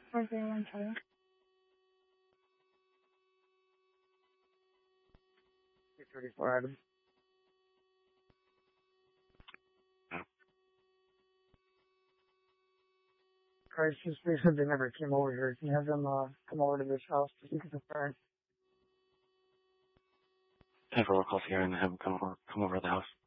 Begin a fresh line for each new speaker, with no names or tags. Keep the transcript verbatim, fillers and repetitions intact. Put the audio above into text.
four zero one Charlie.
two thirty-four items. Christ, just because they never came over here. Can you have them uh, come over to this house to see the parents?
Have a roll call here and have them come over, come over to the house.